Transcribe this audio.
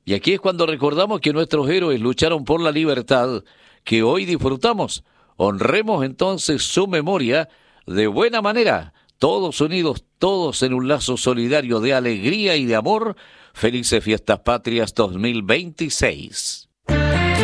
Y aquí es cuando recordamos que nuestros héroes lucharon por la libertad que hoy disfrutamos. Honremos entonces su memoria de buena manera, todos unidos, todos en un lazo solidario de alegría y de amor. Felices Fiestas Patrias 2026.